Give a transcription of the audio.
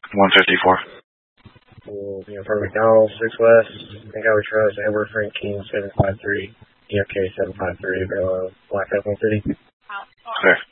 154. Cool. For McDonald's, 6 West, I think I would trust Edward Frank King, 753, EFK 753, Black Oakland City. Clear.